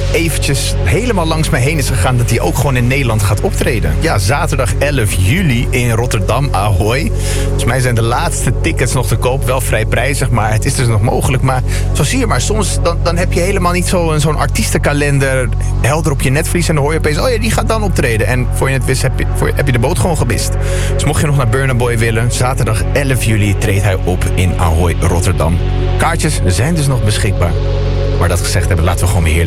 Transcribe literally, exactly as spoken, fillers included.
eventjes helemaal langs mij heen is gegaan dat hij ook gewoon in Nederland gaat optreden. Ja, zaterdag elf juli in Rotterdam, Ahoy. Volgens mij zijn de laatste tickets nog te koop. Wel vrij prijzig, maar het is dus nog mogelijk. Maar zo zie je maar, soms dan, dan heb je helemaal niet zo, zo'n artiestenkalender helder op je netvlies. En dan hoor je opeens, oh ja, die gaat dan optreden. En voor je het wist, heb je, voor, heb je de boot gewoon gemist. Dus mocht je nog naar Burna Boy willen, zaterdag elf juli treedt hij op in Ahoy, Rotterdam. Kaartjes zijn dus nog beschikbaar. Maar dat gezegd hebben, laten we gewoon weer heerlijk